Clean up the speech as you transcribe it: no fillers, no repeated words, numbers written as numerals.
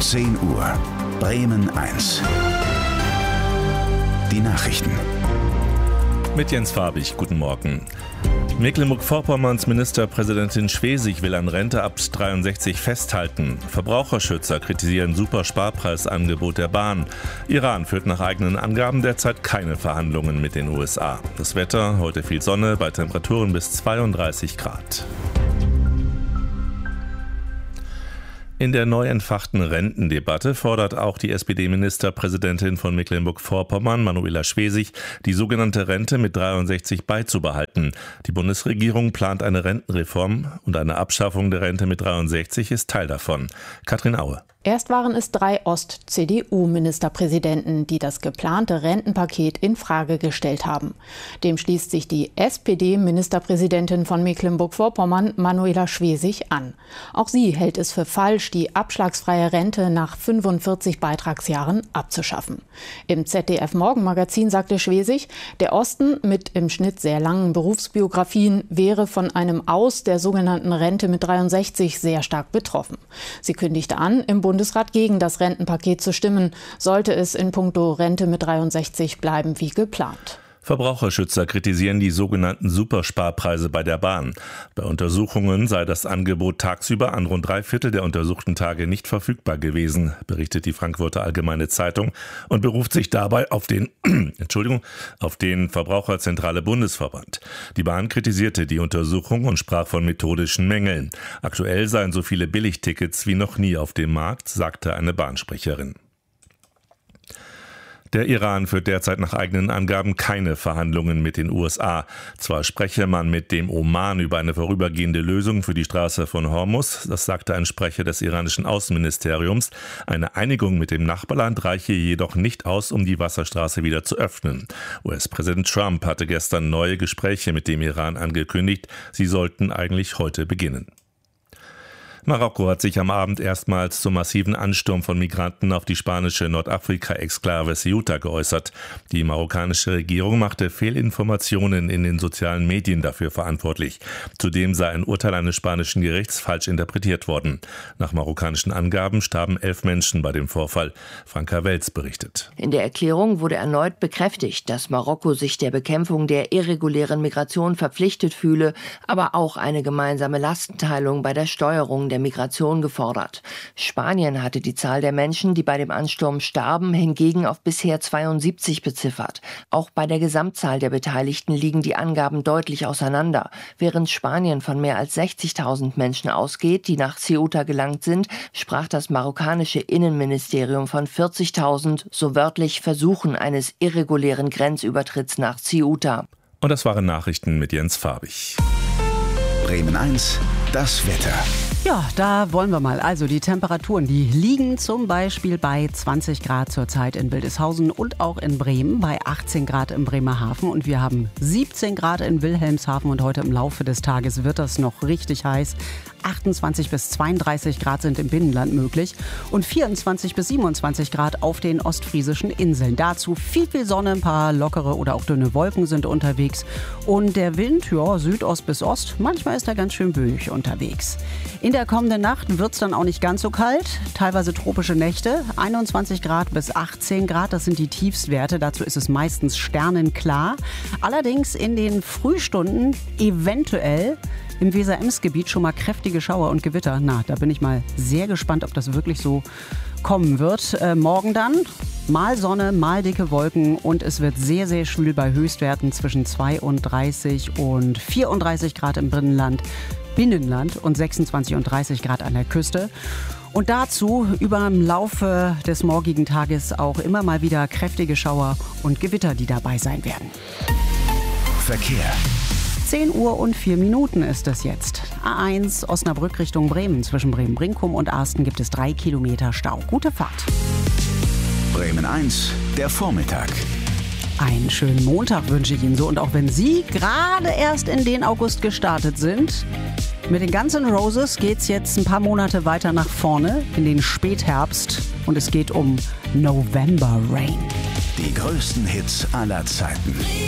10 Uhr. Bremen 1. Die Nachrichten. Mit Jens Farbig, guten Morgen. Mecklenburg-Vorpommerns Ministerpräsidentin Schwesig will an Rente ab 63 festhalten. Verbraucherschützer kritisieren Supersparpreisangebot der Bahn. Iran führt nach eigenen Angaben derzeit keine Verhandlungen mit den USA. Das Wetter, heute viel Sonne, bei Temperaturen bis 32 Grad. In der neu entfachten Rentendebatte fordert auch die SPD-Ministerpräsidentin von Mecklenburg-Vorpommern, Manuela Schwesig, die sogenannte Rente mit 63 beizubehalten. Die Bundesregierung plant eine Rentenreform und eine Abschaffung der Rente mit 63 ist Teil davon. Katrin Aue. Erst waren es 3 Ost-CDU-Ministerpräsidenten, die das geplante Rentenpaket in Frage gestellt haben. Dem schließt sich die SPD-Ministerpräsidentin von Mecklenburg-Vorpommern, Manuela Schwesig, an. Auch sie hält es für falsch, die abschlagsfreie Rente nach 45 Beitragsjahren abzuschaffen. Im ZDF-Morgenmagazin sagte Schwesig, der Osten mit im Schnitt sehr langen Berufsbiografien wäre von einem Aus der sogenannten Rente mit 63 sehr stark betroffen. Sie kündigte an, im Bundesrat gegen das Rentenpaket zu stimmen, sollte es in puncto Rente mit 63 bleiben wie geplant. Verbraucherschützer kritisieren die sogenannten Supersparpreise bei der Bahn. Bei Untersuchungen sei das Angebot tagsüber an rund 3/4 der untersuchten Tage nicht verfügbar gewesen, berichtet die Frankfurter Allgemeine Zeitung und beruft sich dabei auf den Verbraucherzentrale Bundesverband. Die Bahn kritisierte die Untersuchung und sprach von methodischen Mängeln. Aktuell seien so viele Billigtickets wie noch nie auf dem Markt, sagte eine Bahnsprecherin. Der Iran führt derzeit nach eigenen Angaben keine Verhandlungen mit den USA. Zwar spreche man mit dem Oman über eine vorübergehende Lösung für die Straße von Hormuz, das sagte ein Sprecher des iranischen Außenministeriums. Eine Einigung mit dem Nachbarland reiche jedoch nicht aus, um die Wasserstraße wieder zu öffnen. US-Präsident Trump hatte gestern neue Gespräche mit dem Iran angekündigt. Sie sollten eigentlich heute beginnen. Marokko hat sich am Abend erstmals zum massiven Ansturm von Migranten auf die spanische Nordafrika-Exklave Ceuta geäußert. Die marokkanische Regierung machte Fehlinformationen in den sozialen Medien dafür verantwortlich. Zudem sei ein Urteil eines spanischen Gerichts falsch interpretiert worden. Nach marokkanischen Angaben starben 11 Menschen bei dem Vorfall. Franka Welz berichtet. In der Erklärung wurde erneut bekräftigt, dass Marokko sich der Bekämpfung der irregulären Migration verpflichtet fühle, aber auch eine gemeinsame Lastenteilung bei der Steuerung der Migration gefordert. Spanien hatte die Zahl der Menschen, die bei dem Ansturm starben, hingegen auf bisher 72 beziffert. Auch bei der Gesamtzahl der Beteiligten liegen die Angaben deutlich auseinander. Während Spanien von mehr als 60.000 Menschen ausgeht, die nach Ceuta gelangt sind, sprach das marokkanische Innenministerium von 40.000, so wörtlich Versuchen eines irregulären Grenzübertritts nach Ceuta. Und das waren Nachrichten mit Jens Farbig. Bremen 1, das Wetter. Ja, da wollen wir mal. Also die Temperaturen, die liegen zum Beispiel bei 20 Grad zurzeit in Wildeshausen und auch in Bremen, bei 18 Grad im Bremerhaven und wir haben 17 Grad in Wilhelmshaven und heute im Laufe des Tages wird das noch richtig heiß. 28 bis 32 Grad sind im Binnenland möglich und 24 bis 27 Grad auf den ostfriesischen Inseln. Dazu viel Sonne, ein paar lockere oder auch dünne Wolken sind unterwegs und der Wind, ja, Südost bis Ost, manchmal ist er ganz schön böig unterwegs. In der kommenden Nacht wird es dann auch nicht ganz so kalt, teilweise tropische Nächte, 21 Grad bis 18 Grad, das sind die Tiefstwerte, dazu ist es meistens sternenklar. Allerdings in den Frühstunden eventuell im Weser-Ems-Gebiet schon mal kräftige Schauer und Gewitter. Na, da bin ich mal sehr gespannt, ob das wirklich so kommen wird. Morgen dann mal Sonne, mal dicke Wolken und es wird sehr, sehr schwül bei Höchstwerten zwischen 32 und 34 Grad im Binnenland und 26 und 30 Grad an der Küste. Und dazu über im Laufe des morgigen Tages auch immer mal wieder kräftige Schauer und Gewitter, die dabei sein werden. Verkehr. 10 Uhr und 4 Minuten ist es jetzt. A1 Osnabrück Richtung Bremen. Zwischen Bremen-Brinkum und Arsten gibt es 3 Kilometer Stau. Gute Fahrt. Bremen 1, der Vormittag. Einen schönen Montag wünsche ich Ihnen so. Und auch wenn Sie gerade erst in den August gestartet sind, mit den Guns N' Roses geht's jetzt ein paar Monate weiter nach vorne in den Spätherbst. Und es geht um November Rain. Die größten Hits aller Zeiten.